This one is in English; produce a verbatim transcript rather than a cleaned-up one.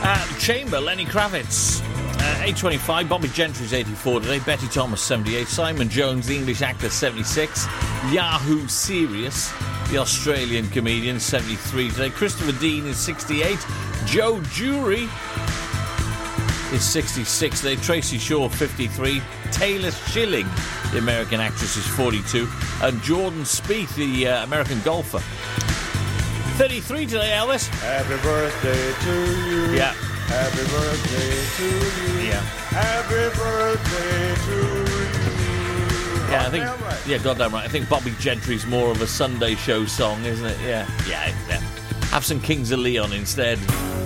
Uh, Chamber, Lenny Kravitz. Uh, eight twenty-five, Bobby Gentry's eighty-four today, Betty Thomas seventy-eight, Simon Jones, the English actor, seventy-six, Yahoo Serious, the Australian comedian, seventy-three today, Christopher Dean is sixty-eight, Joe Jury is sixty-six today, Tracy Shaw fifty-three, Taylor Schilling, the American actress, is forty-two, and Jordan Spieth, the uh, American golfer, thirty-three today, Elvis. Happy birthday to you. Yeah. Happy birthday to you. Yeah. Happy birthday to you. Yeah, I think. Goddamn right. Yeah, goddamn right. I think Bobby Gentry's more of a Sunday show song, isn't it? Yeah. Yeah. yeah. Have some Kings of Leon instead.